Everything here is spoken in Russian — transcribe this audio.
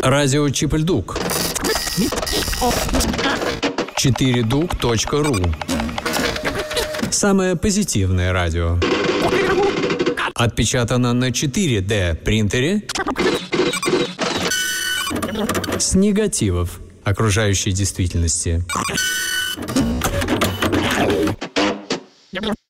Радио Чипельдук. 4duк.ру. Самое позитивное радио. Отпечатано на 4D принтере с негативов окружающей действительности.